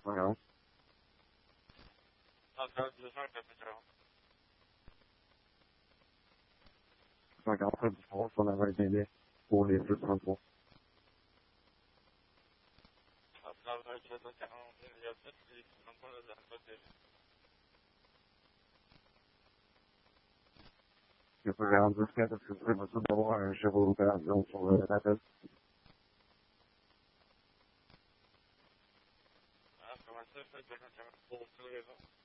regarde. Ah, ça, 283. 143 différences, on avait gagné pour les 233. Ah, ça va être 240, il y a peut-être des enfants là, dans le côté. Je peux faire un peu parce que c'est possible d'avoir un chevaux d'opération sur l'appel. Ah, comment ça, ça, 240 pour tous les ans?